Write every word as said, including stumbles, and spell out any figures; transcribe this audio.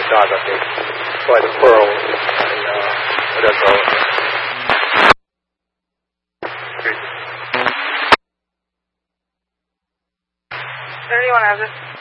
大的给出来的 pearl and uh, whatever. Anyone has it?